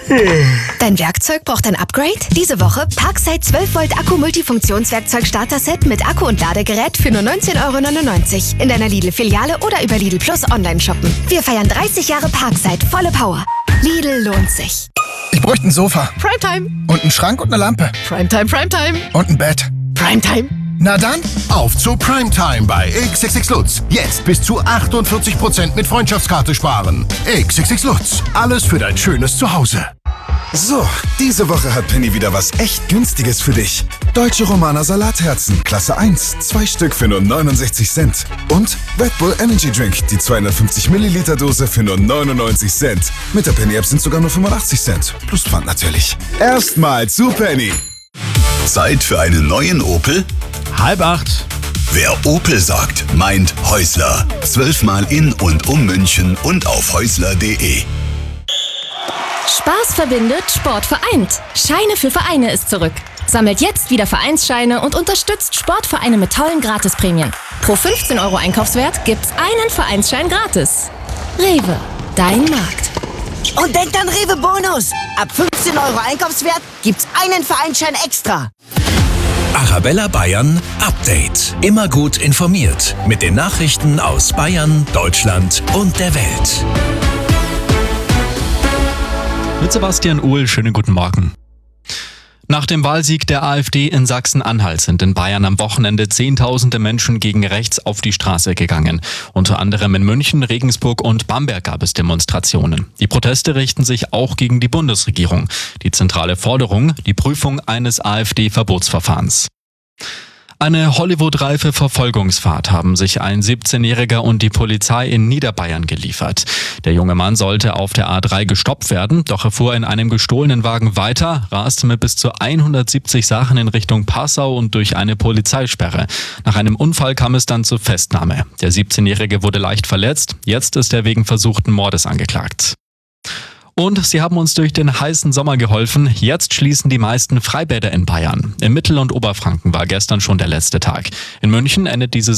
Dein Werkzeug braucht ein Upgrade? Diese Woche Parkside 12 Volt Akku Multifunktionswerkzeug Starter-Set mit Akku und Ladegerät für nur 19,99 € in deiner Lidl-Filiale oder über Lidl Plus online shoppen. Wir feiern 30 Jahre Parkside, volle Power. Lidl lohnt sich. Ich bräuchte ein Sofa. Primetime. Und einen Schrank und eine Lampe. Primetime, Primetime. Und ein Bett. Primetime. Na dann, Auf zu Primetime bei XXX Lutz. Jetzt bis zu 48% mit Freundschaftskarte sparen. XXX Lutz. Alles für dein schönes Zuhause. So, diese Woche hat Penny wieder was echt Günstiges für dich. Deutsche Romaner Salatherzen, Klasse 1, 2 Stück für nur 69 Cent. Und Red Bull Energy Drink, die 250 Milliliter Dose für nur 99 Cent. Mit der Penny-App sind sogar nur 85 Cent. Plus Pfand natürlich. Erstmal zu Penny. Zeit für einen neuen Opel? 7:30. Wer Opel sagt, meint Häusler. 12-mal in und um München und auf häusler.de. Spaß verbindet, Sport vereint. Scheine für Vereine ist zurück. Sammelt jetzt wieder Vereinsscheine und unterstützt Sportvereine mit tollen Gratisprämien. Pro 15 € Einkaufswert gibt's einen Vereinsschein gratis. Rewe, dein Markt. Und denkt an Rewe Bonus. Ab 15 € Einkaufswert gibt's einen Vereinsschein extra. Arabella Bayern Update. Immer gut informiert mit den Nachrichten aus Bayern, Deutschland und der Welt. Mit Sebastian Uhl, schönen guten Morgen. Nach dem Wahlsieg der AfD in Sachsen-Anhalt sind in Bayern am Wochenende Zehntausende Menschen gegen rechts auf die Straße gegangen. Unter anderem in München, Regensburg und Bamberg gab es Demonstrationen. Die Proteste richten sich auch gegen die Bundesregierung. Die zentrale Forderung, die Prüfung eines AfD-Verbotsverfahrens. Eine Hollywood-reife Verfolgungsfahrt haben sich ein 17-Jähriger und die Polizei in Niederbayern geliefert. Der junge Mann sollte auf der A3 gestoppt werden, doch er fuhr in einem gestohlenen Wagen weiter, raste mit bis zu 170 Sachen in Richtung Passau und durch eine Polizeisperre. Nach einem Unfall kam es dann zur Festnahme. Der 17-Jährige wurde leicht verletzt, jetzt ist er wegen versuchten Mordes angeklagt. Und sie haben uns durch den heißen Sommer geholfen. Jetzt schließen die meisten Freibäder in Bayern. Im Mittel- und Oberfranken war gestern schon der letzte Tag. In München endet diese